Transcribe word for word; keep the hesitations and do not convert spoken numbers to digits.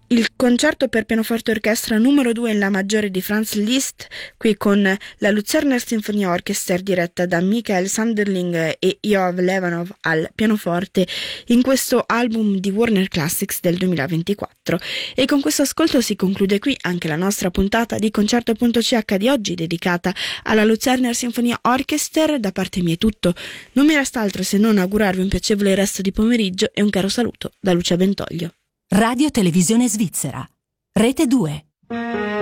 Il concerto per pianoforte e orchestra numero due in La maggiore di Franz Liszt, qui con la Luzerner Symphony Orchestra diretta da Michael Sanderling e Yoav Levanov al pianoforte, in questo album di Warner Classics del duemilaventiquattro. E con questo ascolto si conclude qui anche la nostra puntata di Concerto punto c h di oggi, dedicata alla Luzerner Symphony Orchestra. Da parte mia è tutto, non mi resta altro se non augurarvi un piacevole resto di pomeriggio e un caro saluto da Lucia Bentoglio. Radio Televisione Svizzera, Rete due.